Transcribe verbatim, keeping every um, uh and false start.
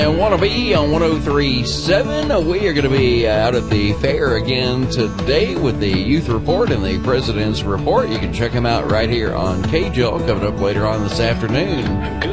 And want to be on one oh three point seven. We are going to be out at the fair again today with the Youth Report and the President's Report. You can check them out right here on K J O L coming up later on this afternoon.